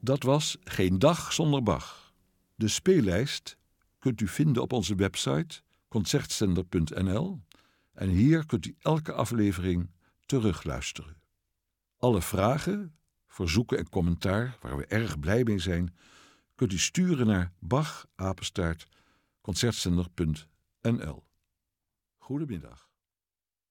Dat was Geen Dag Zonder Bach. De speellijst kunt u vinden op onze website concertzender.nl en hier kunt u elke aflevering terugluisteren. Alle vragen, verzoeken en commentaar, waar we erg blij mee zijn, kunt u sturen naar bach@concertzender.nl. Goedemiddag.